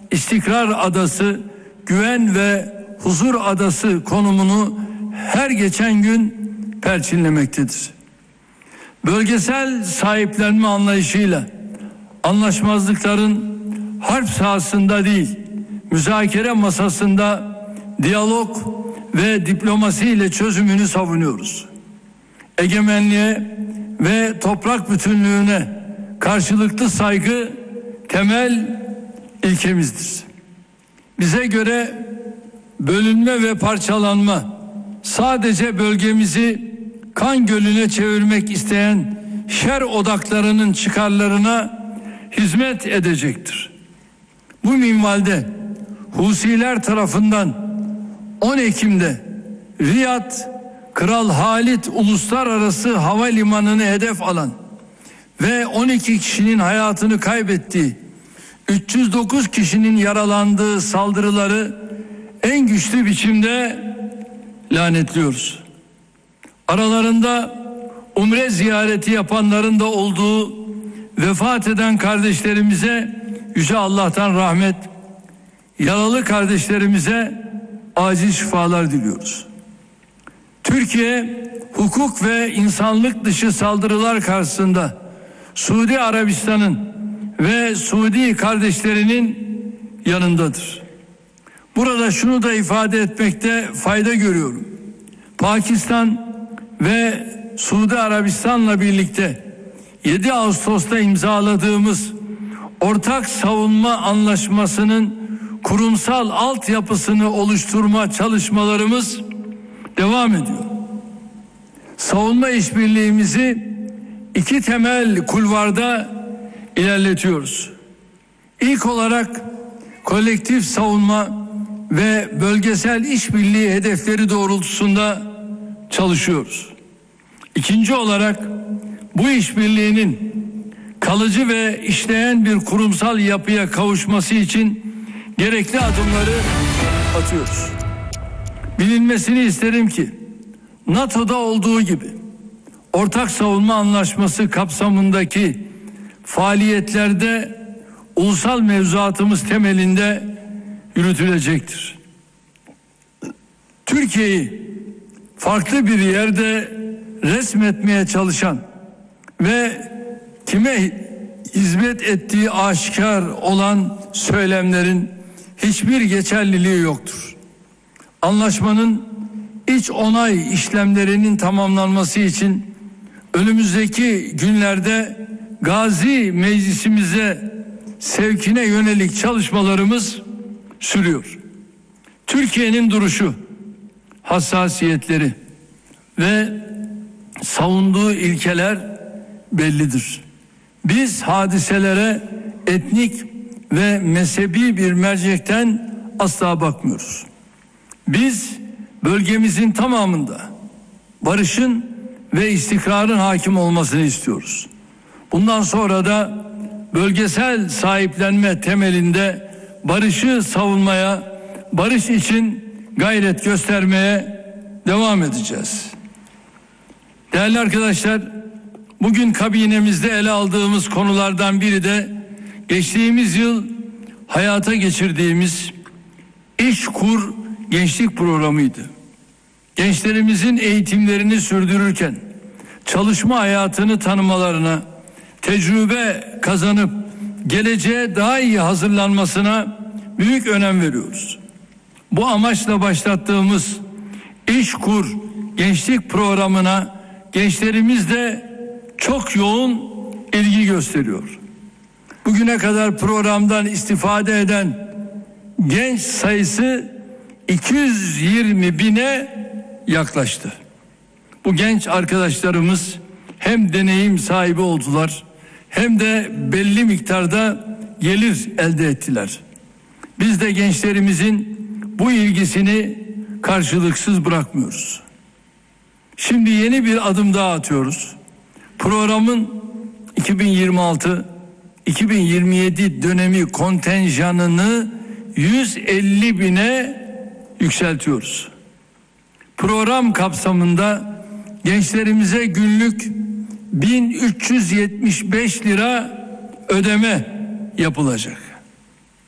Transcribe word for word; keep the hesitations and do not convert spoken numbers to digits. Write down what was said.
istikrar adası, güven ve huzur adası konumunu her geçen gün perçinlemektedir. Bölgesel sahiplenme anlayışıyla anlaşmazlıkların harp sahasında değil, müzakere masasında diyalog ve diplomasiyle çözümünü savunuyoruz. Egemenliğe ve toprak bütünlüğüne karşılıklı saygı temel ilkemizdir. Bize göre bölünme ve parçalanma sadece bölgemizi kan gölüne çevirmek isteyen şer odaklarının çıkarlarına hizmet edecektir. Bu minvalde Husiler tarafından on Ekim'de Riyad Kral Halid Uluslararası Havalimanı'nı hedef alan ve on iki kişinin hayatını kaybettiği, üç yüz dokuz kişinin yaralandığı saldırıları en güçlü biçimde lanetliyoruz. Aralarında umre ziyareti yapanların da olduğu vefat eden kardeşlerimize Yüce Allah'tan rahmet, yaralı kardeşlerimize acil şifalar diliyoruz. Türkiye, hukuk ve insanlık dışı saldırılar karşısında Suudi Arabistan'ın ve Suudi kardeşlerinin yanındadır. Burada şunu da ifade etmekte fayda görüyorum. Pakistan ve Suudi Arabistan'la birlikte yedi Ağustos'ta imzaladığımız ortak savunma anlaşmasının kurumsal altyapısını oluşturma çalışmalarımız devam ediyor. Savunma işbirliğimizi iki temel kulvarda ilerletiyoruz. İlk olarak kolektif savunma ve bölgesel işbirliği hedefleri doğrultusunda çalışıyoruz. İkinci olarak bu işbirliğinin kalıcı ve işleyen bir kurumsal yapıya kavuşması için gerekli adımları atıyoruz. Bilinmesini isterim ki NATO'da olduğu gibi ortak savunma anlaşması kapsamındaki faaliyetlerde ulusal mevzuatımız temelinde yürütülecektir. Türkiye'yi farklı bir yerde resmetmeye çalışan ve kime hizmet ettiği aşikar olan söylemlerin hiçbir geçerliliği yoktur. Anlaşmanın iç onay işlemlerinin tamamlanması için önümüzdeki günlerde Gazi Meclisimize sevkine yönelik çalışmalarımız sürüyor. Türkiye'nin duruşu, hassasiyetleri ve savunduğu ilkeler bellidir. Biz hadiselere etnik ve mezhebi bir mercekten asla bakmıyoruz. Biz bölgemizin tamamında barışın ve istikrarın hakim olmasını istiyoruz. Bundan sonra da bölgesel sahiplenme temelinde barışı savunmaya, barış için gayret göstermeye devam edeceğiz. Değerli arkadaşlar, bugün kabinemizde ele aldığımız konulardan biri de geçtiğimiz yıl hayata geçirdiğimiz İşkur gençlik programıydı. Gençlerimizin eğitimlerini sürdürürken çalışma hayatını tanımalarına, tecrübe kazanıp geleceğe daha iyi hazırlanmasına büyük önem veriyoruz. Bu amaçla başlattığımız İşkur gençlik programına gençlerimiz de çok yoğun ilgi gösteriyor. Bugüne kadar programdan istifade eden genç sayısı iki yüz yirmi bine yaklaştı. Bu genç arkadaşlarımız hem deneyim sahibi oldular hem de belli miktarda gelir elde ettiler. Biz de gençlerimizin bu ilgisini karşılıksız bırakmıyoruz. Şimdi yeni bir adım daha atıyoruz. Programın iki bin yirmi altı iki bin yirmi yedi dönemi kontenjanını yüz elli bine yükseltiyoruz. Program kapsamında gençlerimize günlük bin üç yüz yetmiş beş lira ödeme yapılacak.